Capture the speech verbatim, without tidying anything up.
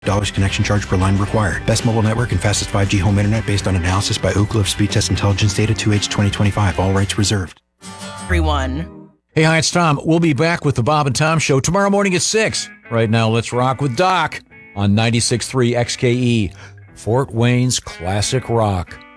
Dollars connection charge per line required. Best mobile network and fastest five G home internet based on analysis by Oak Cliff Speed Test Intelligence data two H twenty twenty-five. All rights reserved. Everyone. Hey, hi, it's Tom. We'll be back with the Bob and Tom Show tomorrow morning at six. Right now, let's rock with Doc on ninety-six point three X K E, Fort Wayne's classic rock.